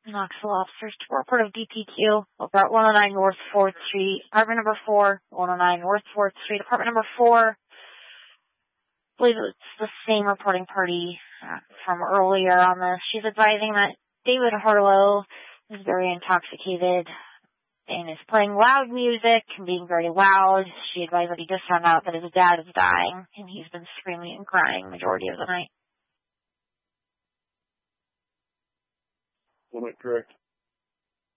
Knoxville officers to report of DPQ over at 109 North 4th Street, apartment number 4, 109 North 4th Street, apartment number 4. I believe it's the same reporting party from earlier on this. She's advising that David Harlow is very intoxicated and is playing loud music and being very loud. She advised that he just found out that his dad is dying, and he's been screaming and crying the majority of the night. Correct.